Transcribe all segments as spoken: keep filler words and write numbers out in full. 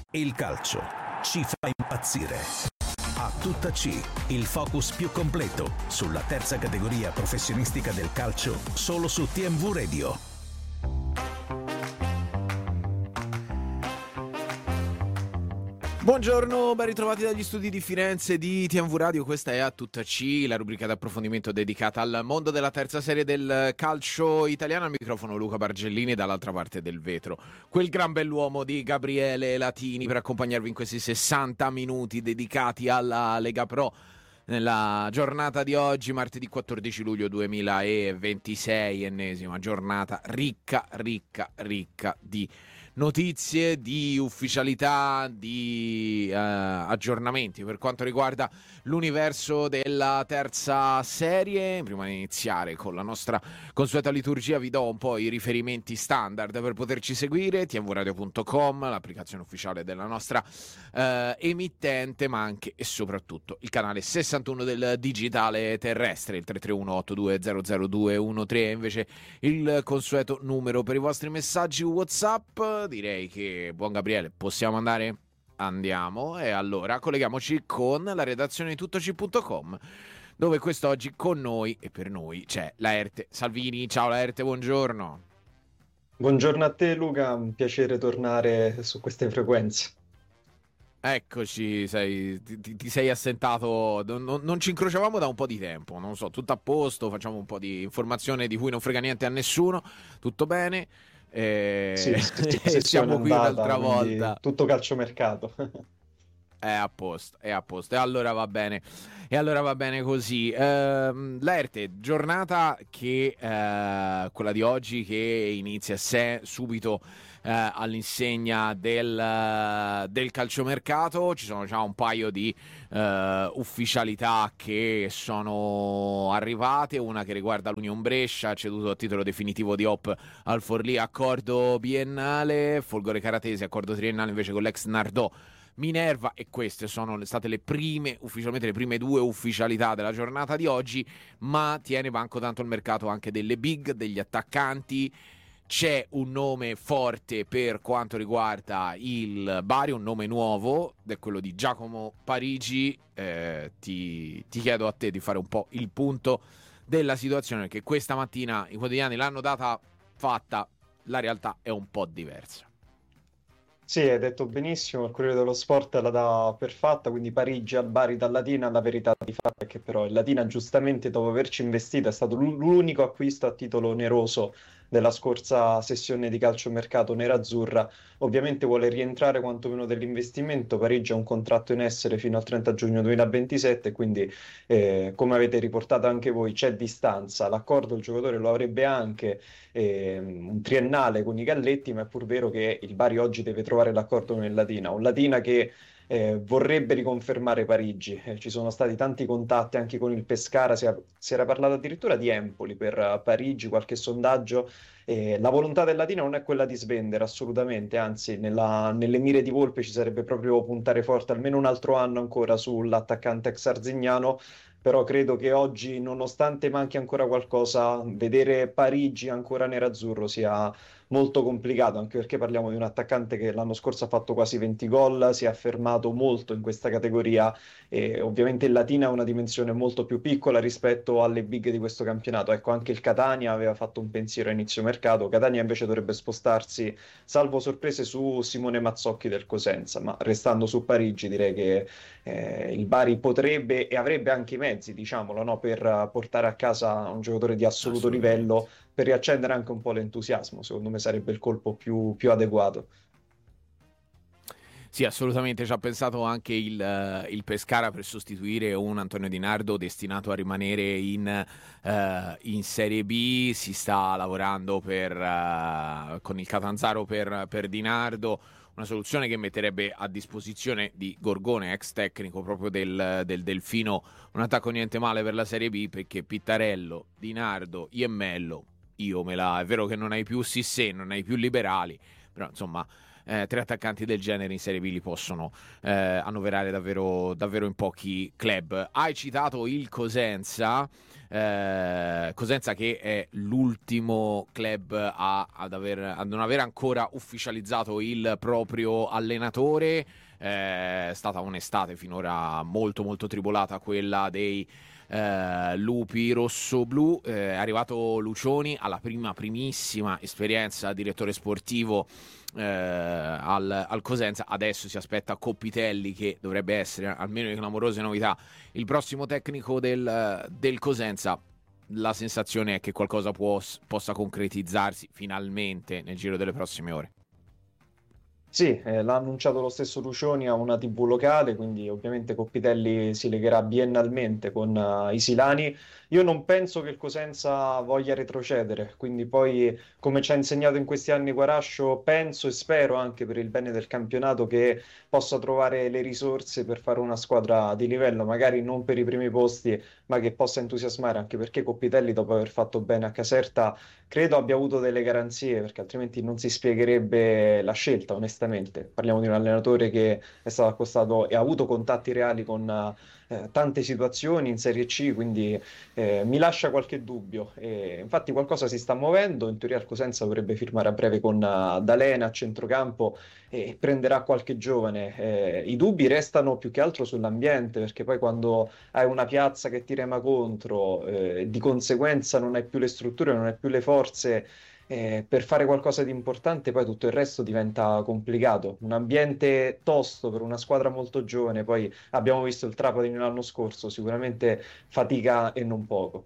Il calcio ci fa impazzire. A tutta C, il focus più completo sulla terza categoria professionistica del calcio, solo su T M V Radio. Buongiorno, ben ritrovati dagli studi di Firenze di T M V Radio. Questa è A Tutta C, la rubrica d'approfondimento dedicata al mondo della terza serie del calcio italiano. Al microfono Luca Bargellini, dall'altra parte del vetro quel gran bell'uomo di Gabriele Latini per accompagnarvi in questi sessanta minuti dedicati alla Lega Pro. Nella giornata di oggi, martedì quattordici luglio duemilaventisei, ennesima giornata ricca, ricca, ricca di notizie, di ufficialità, di eh, aggiornamenti per quanto riguarda l'universo della terza serie. Prima di iniziare con la nostra consueta liturgia vi do un po' i riferimenti standard per poterci seguire: t m v radio punto com, l'applicazione ufficiale della nostra eh, emittente, ma anche e soprattutto il canale sessantuno del digitale terrestre, il tre tre uno otto due zero zero due uno tre, invece il consueto numero per i vostri messaggi WhatsApp. Direi che, buon Gabriele, possiamo andare? Andiamo. E allora colleghiamoci con la redazione di tuttoci punto com, dove quest'oggi con noi e per noi c'è Laerte Salvini. Ciao Laerte, buongiorno. Buongiorno a te Luca, un piacere tornare su queste frequenze. Eccoci, sei, ti, ti sei assentato, non, non ci incrociavamo da un po' di tempo, non so, tutto a posto, facciamo un po' di informazione di cui non frega niente a nessuno, tutto bene? E sì, sì, siamo qui andata, un'altra volta. Tutto calciomercato. È a posto, è a posto. E allora va bene. E allora va bene così. Ehm, Laerte, giornata che eh, quella di oggi, che inizia se, subito eh, all'insegna del, del calciomercato. Ci sono già un paio di eh, ufficialità che sono arrivate. Una che riguarda l'Union Brescia, ceduto a titolo definitivo di Hop al Forlì, accordo biennale. Folgore Caratesi, accordo triennale invece con l'ex Nardò Minerva. E queste sono state le prime, ufficialmente le prime due ufficialità della giornata di oggi, ma tiene banco tanto il mercato anche delle big, degli attaccanti. C'è un nome forte per quanto riguarda il Bari, un nome nuovo, ed è quello di Giacomo Parigi. Eh, ti, ti chiedo a te di fare un po' il punto della situazione, che questa mattina i quotidiani l'hanno data fatta, la realtà è un po' diversa. Sì, hai detto benissimo, il Corriere dello Sport la dà per fatta, quindi Parigi al Bari dal Latina. La verità di fatto è che però il Latina, giustamente dopo averci investito, è stato l'unico acquisto a titolo oneroso della scorsa sessione di calciomercato nerazzurra. Ovviamente vuole rientrare quantomeno dell'investimento. Parigi ha un contratto in essere fino al trenta giugno duemilaventisette, quindi eh, come avete riportato anche voi c'è distanza. L'accordo il giocatore lo avrebbe anche eh, un triennale con i Galletti, ma è pur vero che il Bari oggi deve trovare l'accordo con il Latina, un Latina che eh, vorrebbe riconfermare Parigi. Eh, ci sono stati tanti contatti anche con il Pescara, si, è- si era parlato addirittura di Empoli per uh, Parigi, qualche sondaggio. Eh, la volontà del Latina non è quella di svendere assolutamente, anzi nella- nelle mire di Volpe ci sarebbe proprio puntare forte almeno un altro anno ancora sull'attaccante ex arzignano. Però credo che oggi, nonostante manchi ancora qualcosa, vedere Parigi ancora nerazzurro sia molto complicato, anche perché parliamo di un attaccante che l'anno scorso ha fatto quasi venti gol, si è affermato molto in questa categoria, e ovviamente il Latina ha una dimensione molto più piccola rispetto alle big di questo campionato. Ecco, anche il Catania aveva fatto un pensiero a inizio mercato. Catania invece dovrebbe spostarsi, salvo sorprese, su Simone Mazzocchi del Cosenza, ma restando su Parigi direi che eh, il Bari potrebbe e avrebbe anche i mezzi, diciamolo, no, per uh, portare a casa un giocatore di assoluto livello, per riaccendere anche un po' l'entusiasmo. Secondo me sarebbe il colpo più, più adeguato. Sì, assolutamente, ci ha pensato anche il, uh, il Pescara per sostituire un Antonio Di Nardo destinato a rimanere in, uh, in Serie B. Si sta lavorando per, uh, con il Catanzaro per, per Di Nardo, una soluzione che metterebbe a disposizione di Gorgone, ex tecnico proprio del, del Delfino, un attacco niente male per la Serie B, perché Pittarello, Di Nardo, Iemmello, io me la... È vero che non hai più Sissé, non hai più Liberali, però insomma eh, tre attaccanti del genere in Serie B li possono eh, annoverare davvero, davvero in pochi club. Hai citato il Cosenza, eh, Cosenza che è l'ultimo club a, ad, aver, a non aver ancora ufficializzato il proprio allenatore. È stata un'estate finora molto molto tribolata quella dei eh, lupi rosso-blu. Eh, è arrivato Lucioni alla prima primissima esperienza direttore sportivo eh, al, al Cosenza. Adesso si aspetta Coppitelli, che dovrebbe essere, almeno di clamorose novità, il prossimo tecnico del, del Cosenza. La sensazione è che qualcosa può, possa concretizzarsi finalmente nel giro delle prossime ore. Sì, eh, l'ha annunciato lo stesso Lucioni a una T V locale, quindi ovviamente Coppitelli si legherà biennalmente con uh, i Silani. Io non penso che il Cosenza voglia retrocedere, quindi poi, come ci ha insegnato in questi anni Guarascio, penso e spero anche per il bene del campionato che possa trovare le risorse per fare una squadra di livello, magari non per i primi posti, ma che possa entusiasmare, anche perché Coppitelli, dopo aver fatto bene a Caserta, credo abbia avuto delle garanzie, perché altrimenti non si spiegherebbe la scelta, onestamente. Parliamo di un allenatore che è stato accostato e ha avuto contatti reali con eh, tante situazioni in Serie C, quindi eh, mi lascia qualche dubbio. E, infatti qualcosa si sta muovendo, in teoria il Cosenza dovrebbe firmare a breve con uh, D'Alena a centrocampo e prenderà qualche giovane. Eh, i dubbi restano più che altro sull'ambiente, perché poi quando hai una piazza che ti rema contro, eh, di conseguenza non hai più le strutture, non hai più le forze eh, per fare qualcosa di importante, poi tutto il resto diventa complicato. Un ambiente tosto per una squadra molto giovane, poi abbiamo visto il Trapani l'anno scorso, sicuramente fatica e non poco.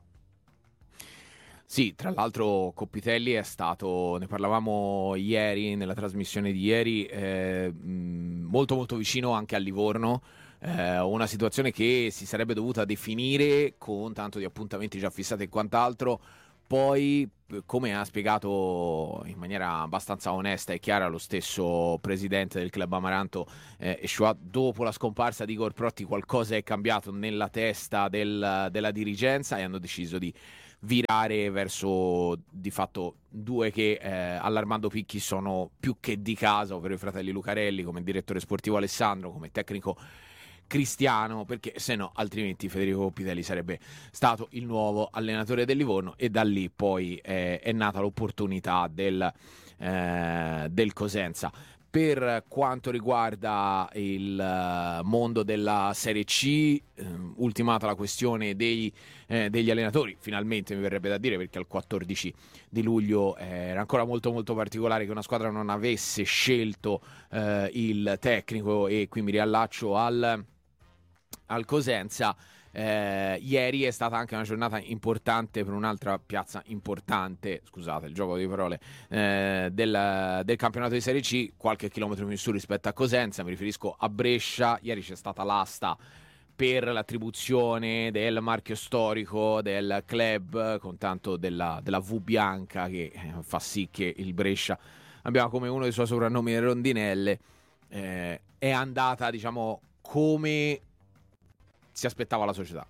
Sì, tra l'altro Coppitelli è stato, ne parlavamo ieri, nella trasmissione di ieri, eh, molto molto vicino anche a Livorno, eh, una situazione che si sarebbe dovuta definire con tanto di appuntamenti già fissati e quant'altro. Poi, come ha spiegato in maniera abbastanza onesta e chiara lo stesso presidente del club Amaranto, eh, Esciua, dopo la scomparsa di Igor Protti qualcosa è cambiato nella testa del, della dirigenza e hanno deciso di virare verso di fatto due che eh, all'Armando Picchi sono più che di casa, ovvero i fratelli Lucarelli come direttore sportivo Alessandro, come tecnico Cristiano, perché se no altrimenti Federico Coppitelli sarebbe stato il nuovo allenatore del Livorno e da lì poi eh, è nata l'opportunità del, eh, del Cosenza. Per quanto riguarda il mondo della Serie C, eh, ultimata la questione dei, eh, degli allenatori, finalmente mi verrebbe da dire, perché al quattordici di luglio eh, era ancora molto molto particolare che una squadra non avesse scelto eh, il tecnico, e qui mi riallaccio al, al Cosenza. Eh, ieri è stata anche una giornata importante per un'altra piazza importante, scusate il gioco di parole, eh, del, del campionato di Serie C, qualche chilometro in su rispetto a Cosenza, mi riferisco a Brescia. Ieri c'è stata l'asta per l'attribuzione del marchio storico del club, con tanto della, della V bianca, che fa sì che il Brescia abbia come uno dei suoi soprannomi le rondinelle. Eh, è andata, diciamo, come si aspettava la società.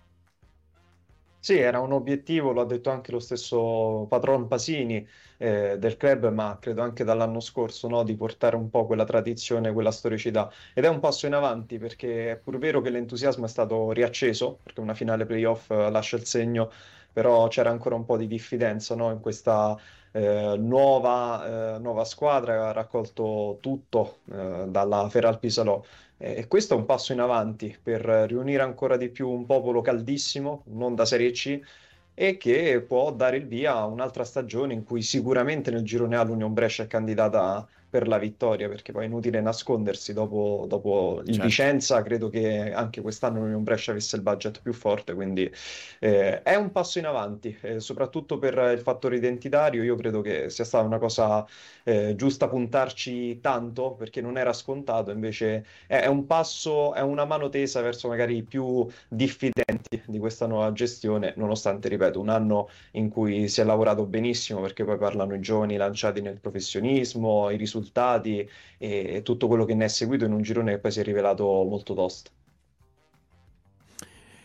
Sì, era un obiettivo, lo ha detto anche lo stesso patron Pasini eh, del club, ma credo anche dall'anno scorso, no, di portare un po' quella tradizione, quella storicità. Ed è un passo in avanti, perché è pur vero che l'entusiasmo è stato riacceso, perché una finale playoff eh, lascia il segno, però c'era ancora un po' di diffidenza, no, in questa eh, nuova, eh, nuova squadra che ha raccolto tutto eh, dalla Feralpisalò. E questo è un passo in avanti per riunire ancora di più un popolo caldissimo, non da Serie C, e che può dare il via a un'altra stagione in cui sicuramente nel girone A l'Union Brescia è candidata per la vittoria, perché poi è inutile nascondersi, dopo, dopo il Certo. Vicenza credo che anche quest'anno l'Union Brescia avesse il budget più forte, quindi eh, è un passo in avanti, eh, soprattutto per il fattore identitario. Io credo che sia stata una cosa eh, giusta puntarci tanto, perché non era scontato, invece è, è un passo, è una mano tesa verso magari i più diffidenti di questa nuova gestione, nonostante, ripeto, un anno in cui si è lavorato benissimo, perché poi parlano i giovani lanciati nel professionismo, i risultati e, e tutto quello che ne è seguito in un girone che poi si è rivelato molto tosto.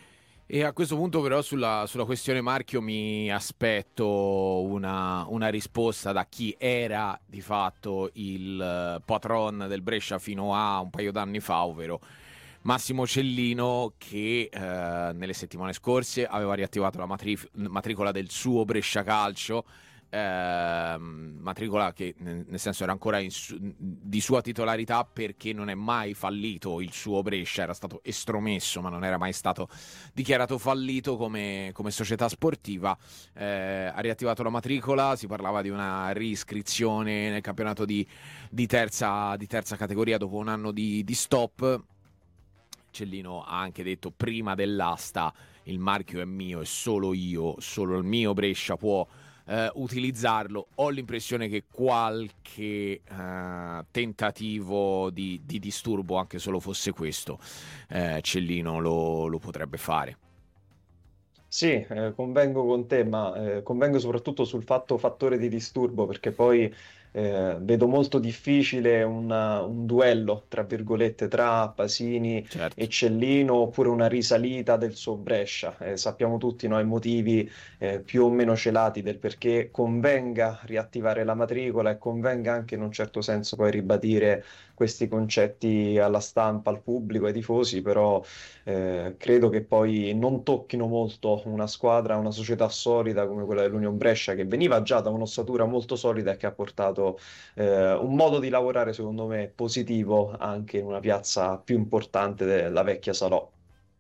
E a questo punto però sulla, sulla questione marchio mi aspetto una, una risposta da chi era di fatto il patron del Brescia fino a un paio d'anni fa, ovvero Massimo Cellino, che eh, nelle settimane scorse aveva riattivato la matrif- matricola del suo Brescia Calcio, eh, matricola che nel senso era ancora in su- di sua titolarità, perché non è mai fallito il suo Brescia, era stato estromesso ma non era mai stato dichiarato fallito come, come società sportiva. Eh, ha riattivato la matricola, si parlava di una riscrizione nel campionato di, di, terza, di terza categoria dopo un anno di, di stop. Cellino ha anche detto prima dell'asta: il marchio è mio e solo io, solo il mio Brescia può eh, utilizzarlo. Ho l'impressione che qualche eh, tentativo di, di disturbo, anche solo fosse questo, eh, Cellino lo, lo potrebbe fare. Sì, eh, convengo con te, ma eh, convengo soprattutto sul fatto fattore di disturbo, perché poi eh, vedo molto difficile una- un duello, tra virgolette, tra Pasini e Certo. Cellino, oppure una risalita del suo Brescia. Eh, sappiamo tutti, no, i motivi eh, più o meno celati del perché convenga riattivare la matricola, e convenga anche in un certo senso poi ribadire questi concetti alla stampa, al pubblico, ai tifosi, però eh, credo che poi non tocchino molto una squadra, una società solida come quella dell'Union Brescia, che veniva già da un'ossatura molto solida e che ha portato eh, un modo di lavorare, secondo me, positivo anche in una piazza più importante della vecchia Salò.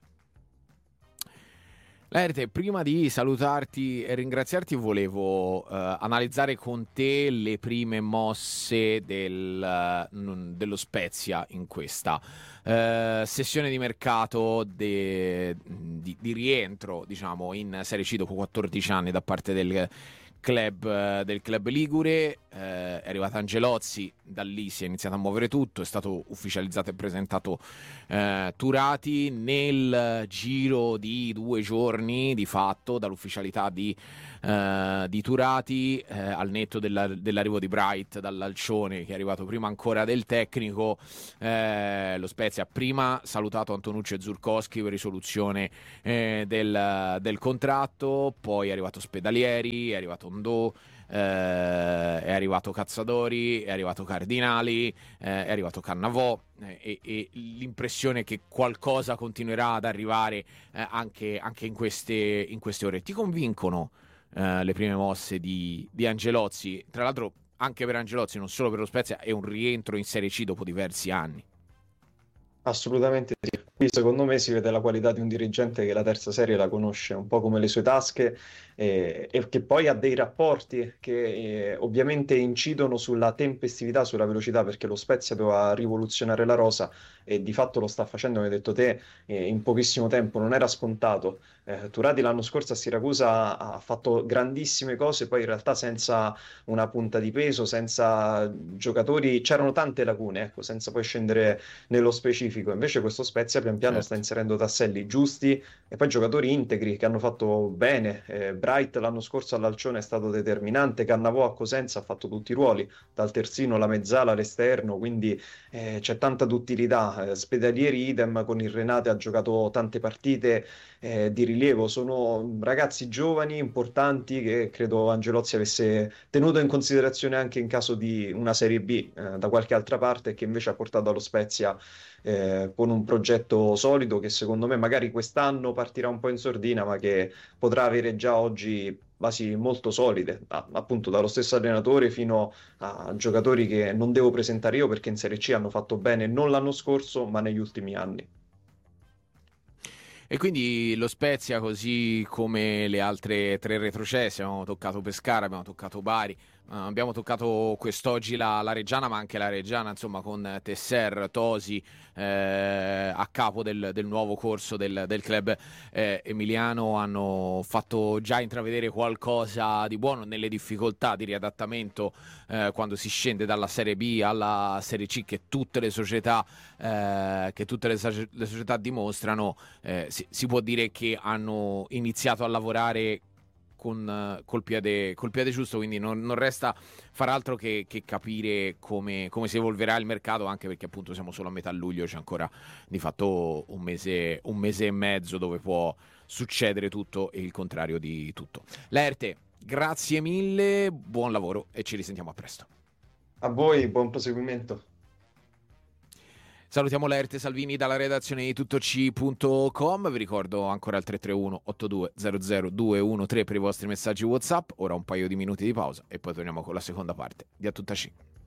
Laerte, prima di salutarti e ringraziarti, volevo eh, analizzare con te le prime mosse del, eh, non- dello Spezia in questa eh, sessione di mercato de- di, di rientro, diciamo, in Serie C dopo quattordici anni da parte del club, eh, del club ligure. Eh, è arrivato Angelozzi, da lì si è iniziato a muovere tutto, è stato ufficializzato e presentato eh, Turati nel giro di due giorni, di fatto, dall'ufficialità di, eh, di Turati, eh, al netto della- dell'arrivo di Bright dall'Alcione, che è arrivato prima ancora del tecnico. Eh, lo Spezia ha prima salutato Antonucci e Zurkowski per risoluzione eh, del, del contratto, poi è arrivato Spedalieri, è arrivato Ondò, eh, è arrivato Cazzatori, è arrivato Cardinali, eh, è arrivato Cannavò, eh, e, e l'impressione che qualcosa continuerà ad arrivare eh, anche, anche in, queste, in queste ore. Ti convincono eh, le prime mosse di, di Angelozzi? Tra l'altro anche per Angelozzi, non solo per lo Spezia, è un rientro in Serie C dopo diversi anni. Assolutamente sì. Qui secondo me si vede la qualità di un dirigente che la terza serie la conosce un po' come le sue tasche, eh, e che poi ha dei rapporti che eh, ovviamente incidono sulla tempestività, sulla velocità, perché lo Spezia doveva rivoluzionare la rosa e di fatto lo sta facendo, come hai detto te, eh, in pochissimo tempo. Non era scontato. Eh, Turati l'anno scorso a Siracusa ha fatto grandissime cose, poi in realtà senza una punta di peso, senza giocatori, c'erano tante lacune, ecco, senza poi scendere nello specifico. Invece questo Spezia pian piano sta Certo. inserendo tasselli giusti e poi giocatori integri che hanno fatto bene. Eh, Bright l'anno scorso all'Alcione è stato determinante, Cannavò a Cosenza ha fatto tutti i ruoli, dal terzino, la mezzala, all'esterno, quindi eh, c'è tanta duttilità. Eh, Spedalieri idem, con il Renate ha giocato tante partite eh, di rilievo. Sono ragazzi giovani, importanti, che credo Angelozzi avesse tenuto in considerazione anche in caso di una Serie B eh, da qualche altra parte, e che invece ha portato allo Spezia eh, con un progetto solido che secondo me magari quest'anno partirà un po' in sordina, ma che potrà avere già oggi basi molto solide, a- appunto dallo stesso allenatore fino a giocatori che non devo presentare io, perché in Serie C hanno fatto bene non l'anno scorso, ma negli ultimi anni. E quindi lo Spezia, così come le altre tre retrocesse, abbiamo toccato Pescara, abbiamo toccato Bari, eh, abbiamo toccato quest'oggi la, la Reggiana, ma anche la Reggiana, insomma, con Tesser, Tosi eh, a capo del, del nuovo corso del, del club eh, emiliano, hanno fatto già intravedere qualcosa di buono nelle difficoltà di riadattamento eh, quando si scende dalla Serie B alla Serie C, che tutte le società, eh, che tutte le, socie- le società dimostrano. Eh, si, si può dire che hanno iniziato a lavorare con, col, piede, col piede giusto, quindi non, non resta far altro che, che capire come, come si evolverà il mercato, anche perché appunto siamo solo a metà luglio, c'è ancora di fatto un mese, un mese e mezzo dove può succedere tutto e il contrario di tutto. Laerte, grazie mille, buon lavoro e ci risentiamo a presto. A voi, buon proseguimento. Salutiamo Laerte Salvini dalla redazione di tuttoci punto com. Vi ricordo ancora il tre tre uno otto due zero zero due uno tre per i vostri messaggi WhatsApp. Ora un paio di minuti di pausa e poi torniamo con la seconda parte di A Tutta C.